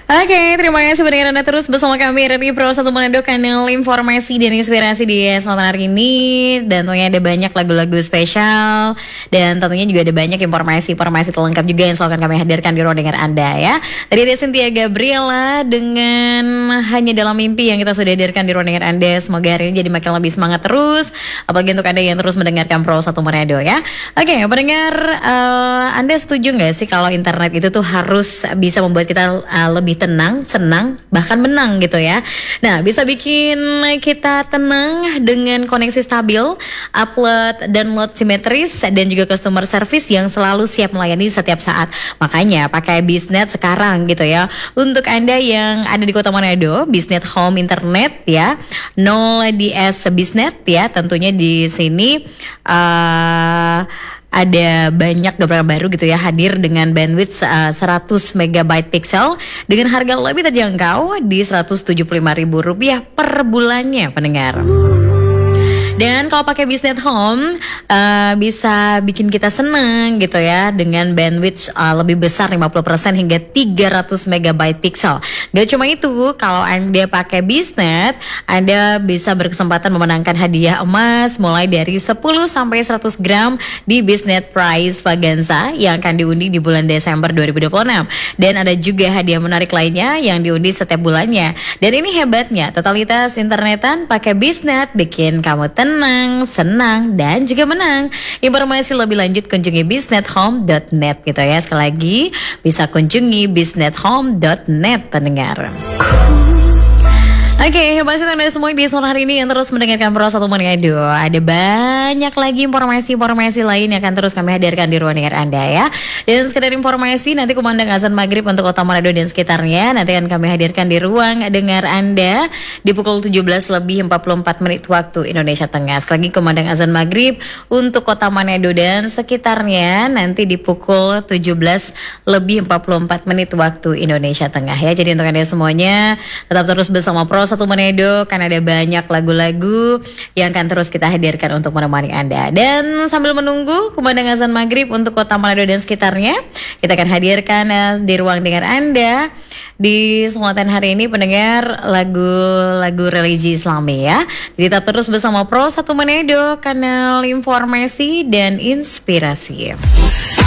Oke, terima kasih mendengar Anda terus bersama kami dari Pro 1 Manado, kanal informasi dan inspirasi di selatan hari ini. Dan tentunya ada banyak lagu-lagu spesial, dan tentunya juga ada banyak informasi-informasi terlengkap juga yang selalu akan kami hadirkan di ruang dengar Anda ya. Tadi ada Cynthia Gabriela dengan Hanya Dalam Mimpi yang kita sudah hadirkan di ruang dengar Anda. Semoga hari ini jadi makin lebih semangat terus, apalagi untuk Anda yang terus mendengarkan Pro 1 Manado ya. Oke, pendengar, Anda setuju nggak sih kalau internet itu tuh harus bisa membuat kita lebih tenang, senang, bahkan menang gitu ya. Nah, bisa bikin kita tenang dengan koneksi stabil, upload dan load simetris, dan juga customer service yang selalu siap melayani setiap saat. Makanya pakai Biznet sekarang gitu ya. Untuk Anda yang ada di Kota Manado, Biznet Home Internet ya, 0DS Biznet ya. Tentunya di sini ada banyak gebrakan baru gitu ya, hadir dengan bandwidth 100 MB pixel dengan harga lebih terjangkau di Rp175.000 per bulannya, pendengar. Dan kalau pakai Biznet Home bisa bikin kita seneng gitu ya, dengan bandwidth lebih besar 50% hingga 300 MB pixel. Gak cuma itu, kalau Anda pakai Biznet, Anda bisa berkesempatan memenangkan hadiah emas mulai dari 10 sampai 100 gram di Biznet Prize Vaganza yang akan diundi di bulan Desember 2026. Dan ada juga hadiah menarik lainnya yang diundi setiap bulannya. Dan ini hebatnya, totalitas internetan pakai Biznet bikin kamu tenang, senang, dan juga menang. Informasi lebih lanjut kunjungi biznethome.net gitu ya. Sekali lagi, bisa kunjungi biznethome.net, pendengar. Oke, pasti Anda semua di sore hari ini yang terus mendengarkan Pro 1 Manado. Ada banyak lagi informasi-informasi lain yang akan terus kami hadirkan di ruang dengar Anda ya. Dan sekedar informasi, nanti kumandang azan maghrib untuk Kota Manado dan sekitarnya nanti akan kami hadirkan di ruang dengar Anda di pukul 17:44 waktu Indonesia Tengah. Sekali lagi kumandang azan maghrib untuk Kota Manado dan sekitarnya nanti di pukul 17:44 waktu Indonesia Tengah ya. Jadi untuk Anda semuanya tetap terus bersama Pro 1 Manado, kan ada banyak lagu-lagu yang akan terus kita hadirkan untuk menemani Anda. Dan sambil menunggu kumandang azan maghrib untuk Kota Manado dan sekitarnya, kita akan hadirkan di ruang dengar Anda di selatan hari ini, pendengar, lagu-lagu religi Islami ya. Jadi tetap terus bersama Pro 1 Manado, kanal informasi dan inspirasi.